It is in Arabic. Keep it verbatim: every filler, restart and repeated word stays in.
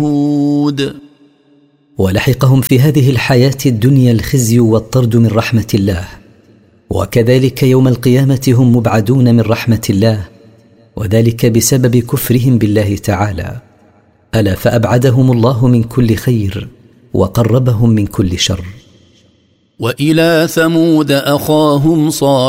ولحقهم في هذه الحياة الدنيا الخزي والطرد من رحمة الله، وكذلك يوم القيامة هم مبعدون من رحمة الله، وذلك بسبب كفرهم بالله تعالى. ألا فأبعدهم الله من كل خير وقربهم من كل شر. وإلى ثمود أخاهم صالحا